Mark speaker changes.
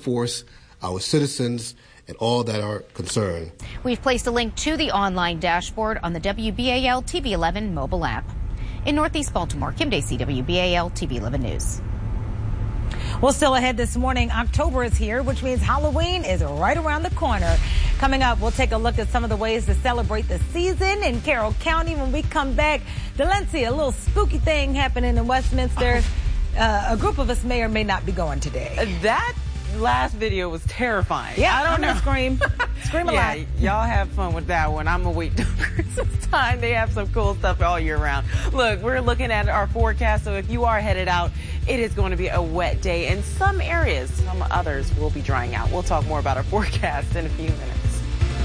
Speaker 1: workforce, our citizens, and all that are concerned.
Speaker 2: We've placed a link to the online dashboard on the WBAL TV 11 mobile app. In Northeast Baltimore, Kim Dacey, WBAL TV 11 News.
Speaker 3: Well, still ahead this morning, October is here, which means Halloween is right around the corner. Coming up, we'll take a look at some of the ways to celebrate the season in Carroll County. When we come back, Delancey, a little spooky thing happening in Westminster. A group of us may or may not be going today.
Speaker 4: That last video was terrifying.
Speaker 3: Yeah,
Speaker 4: I don't know.
Speaker 3: Scream a lot.
Speaker 4: Y'all have fun with that one. I'm gonna wait till Christmas time. They have some cool stuff all year round. Look, we're looking at our forecast, so if you are headed out, it is going to be a wet day in some areas. Some others will be drying out. We'll talk more about our forecast in a few minutes.